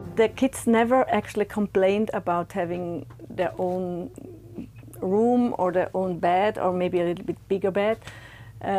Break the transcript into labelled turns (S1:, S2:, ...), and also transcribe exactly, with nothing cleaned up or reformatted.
S1: the kids never actually complained about having their own room or their own bed or maybe a little bit bigger bed.